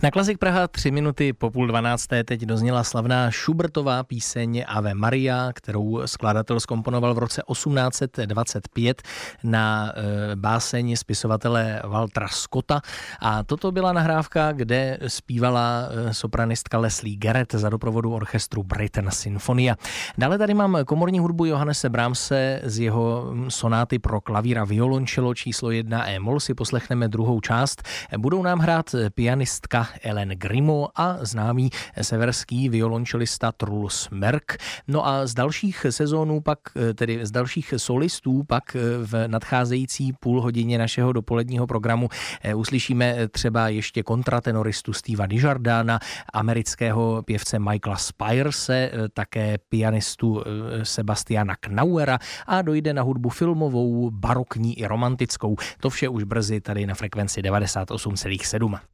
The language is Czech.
Na Klasik Praha 3 minuty po 11:30 teď dozněla slavná Schubertová píseň Ave Maria, kterou skladatel zkomponoval v roce 1825 na báseň spisovatele Waltera Scotta. A toto byla nahrávka, kde zpívala sopranistka Leslie Garrett za doprovodu orchestru Brighton Sinfonia. Dále tady mám komorní hudbu Johannese Brahmse z jeho sonáty pro klavír a violoncello číslo 1 e-moll. Si poslechneme druhou část. Budou nám hrát pianistka Ellen Grimmel a známý severský violončelista Truls Merk. No a z dalších sezónů pak, tedy z dalších solistů pak v nadcházející půlhodině našeho dopoledního programu uslyšíme třeba ještě kontratenoristu Steva Desjardinsa, amerického pěvce Michaela Spirese, také pianistu Sebastiana Knauera a dojde na hudbu filmovou, barokní i romantickou. To vše už brzy tady na frekvenci 98,7.